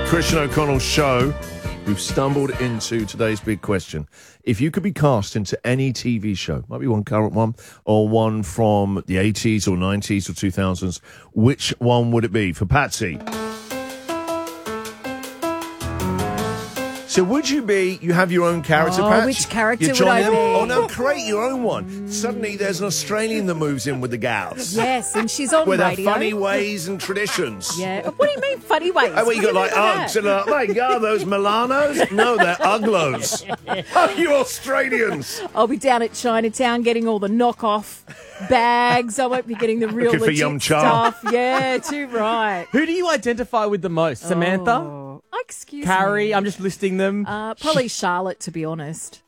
Christian O'Connell's show. We've stumbled into today's big question. If you could be cast into any TV show, might be one current one or one from the 80s or 90s or 2000s, which one would it be? For Patsy. So would you be, you have your own character, Pat? Which character You're would I Johnny be? Oh, no, create your own one. Suddenly there's an Australian that moves in with the gals. Yes, and she's on With her radio. funny ways and traditions. Yeah. What do you mean funny ways? Oh, well, you got like What do Uggs and oh my God, those Milanos? No, they're Uglos. Oh, you Australians. I'll be down at Chinatown getting all the knockoff bags. I won't be getting the real Looking for legit Yum Cha. stuff. Yeah, too right. Who do you identify with the most? Samantha? Oh, excuse Carrie? me. I'm just listing them. Probably Charlotte, to be honest.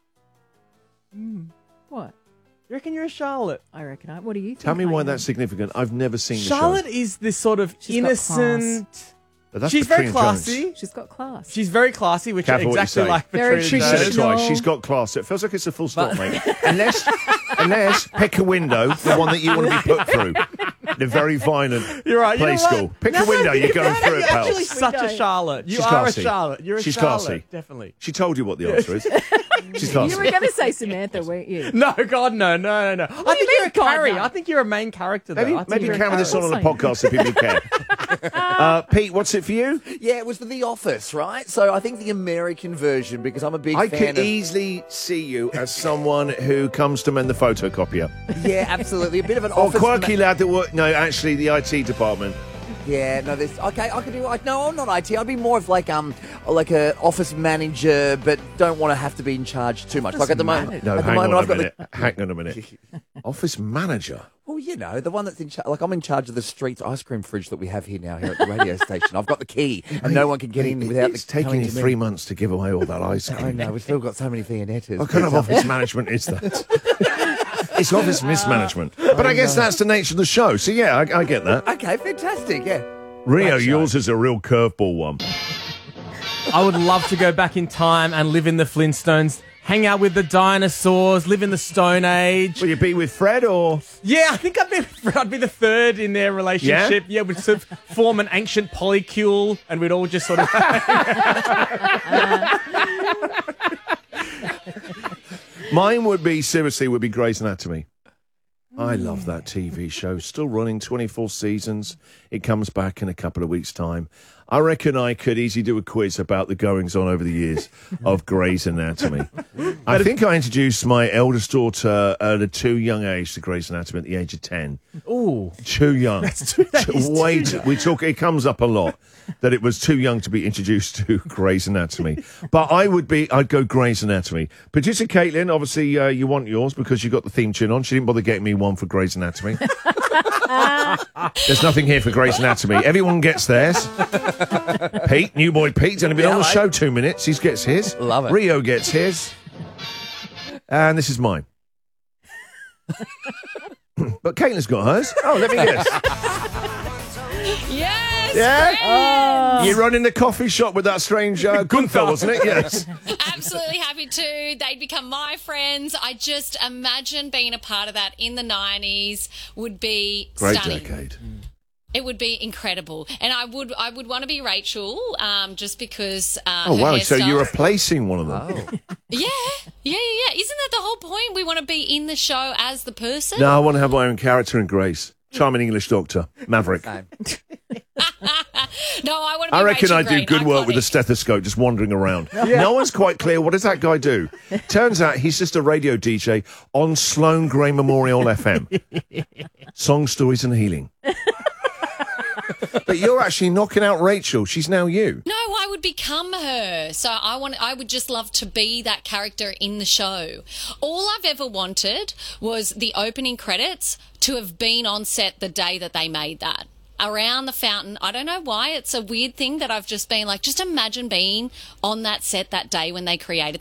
What? You reckon you're a Charlotte? I reckon. What do you think? Tell me why I am? that's significant. I've never seen the Charlotte show. is this sort of She's got innocent. But that's She's very Patrina Jones. classy. She's got class. She's very classy, which Careful is what you exactly say. like Very Patrina She said it Jones. traditional. twice. She's got class. It feels like it's a full stop, mate. Unless pick a window, the one that you want to be put through. The very violent You're right. play You know what? school. Pick a window, you're going through it, You're pal. actually such a don't. Charlotte. You She's are classy. a Charlotte. You're a She's Charlotte. classy. Definitely. She told you what the answer is. She's You classy. were going to say Samantha, weren't you? No, God, no. I think you you're mean, a God, Carrie. no? I think you're a main character, though. I think Maybe you're a carry this on Carrie. a podcast so people care. Pete, what's it for you? Yeah, it was for The Office, right? So I think the American version, because I'm a big I fan could easily see you as someone who comes to mend the photocopier. Yeah, absolutely. A bit of an Or office... quirky lad that work. No, actually, the IT department. Yeah, no, there's... Okay, I could do... No, I'm not IT. I'd be more of like a office manager, but don't want to have to be in charge too much. Like at the moment... No, at the hang moment, on a I've got minute. Hang on a minute. Office manager. Well, you know, the one that's in charge... Like, I'm in charge of the street ice cream fridge that we have here now, here at the radio station. I've got the key, and no one can get in without It's the... taking coming you to me. 3 months to give away all that ice I cream. know, we've still got so many Viennettas. What kind of office management is that? It's office mismanagement. But I guess that's the nature of the show. So, yeah, I get that. Okay, fantastic, yeah. Rio, Great show. yours is a real curveball one. I would love to go back in time and live in the Flintstones, hang out with the dinosaurs, live in the Stone Age. Will you be with Fred or... Yeah, I think I'd be the third in their relationship. Yeah, we'd sort of form an ancient polycule, and we'd all just sort of... Mine would be, seriously, would be Grey's Anatomy. I love that TV show. Still running 24 seasons. It comes back in a couple of weeks' time. I reckon I could easily do a quiz about the goings-on over the years of Grey's Anatomy. I think I introduced my eldest daughter at a too young age to Grey's Anatomy at the age of 10. Ooh. Too young. that is Way too too, we talk. It comes up a lot that it was too young to be introduced to Grey's Anatomy. But I'd go Grey's Anatomy. Producer Caitlin, obviously you want yours because you got the theme tune on. She didn't bother getting me one for Grey's Anatomy. There's nothing here for Grey's Anatomy. Everyone gets theirs. Pete, new boy Pete's only been on the show 2 minutes. He gets his. Love it. Rio gets his. And this is mine. But Caitlin's got hers. Oh, let me guess. Yes! Yeah? You run in the coffee shop with that strange Gunther, wasn't it? Yes. Absolutely happy to. They'd become my friends. I just imagine being a part of that in the 90s would be Great stunning. decade. It would be incredible. And I would want to be Rachel just because Oh, her wow. So hairstyle- you're replacing one of them. Yeah. Isn't that the whole point? We want to be in the show as the person? No, I want to have my own character in Grace. Charming English doctor. Maverick. No, I want to be I reckon Rachel I do Green, good work with a iconic. stethoscope just wandering around. No one's quite clear. What does that guy do? Turns out he's just a radio DJ on Sloane Gray Memorial FM. Song, stories and healing. But you're actually knocking out Rachel. She's now you. No, I would become her. So I would just love to be that character in the show. All I've ever wanted was the opening credits to have been on set the day that they made that. Around the fountain. I don't know why. It's a weird thing that I've just been like, just imagine being on that set that day when they created